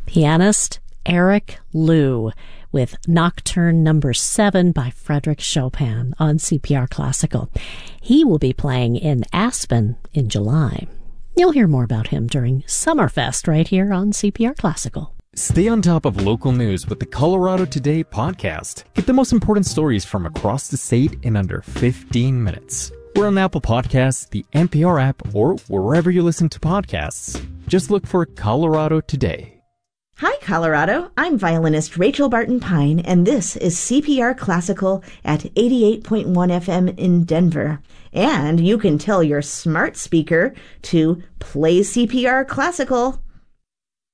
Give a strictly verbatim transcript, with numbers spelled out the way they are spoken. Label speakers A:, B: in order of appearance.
A: pianist Eric Liu with Nocturne Number seven by Frédéric Chopin on C P R Classical. He will be playing in Aspen in July. You'll hear more about him during Summerfest right here on C P R Classical.
B: Stay on top of local news with the Colorado Today podcast. Get the most important stories from across the state in under fifteen minutes. We're on Apple Podcasts, the N P R app, or wherever you listen to podcasts. Just look for Colorado Today.
C: Hi, Colorado. I'm violinist Rachel Barton Pine, and this is C P R Classical at eighty-eight point one F M in Denver. And you can tell your smart speaker to play C P R Classical.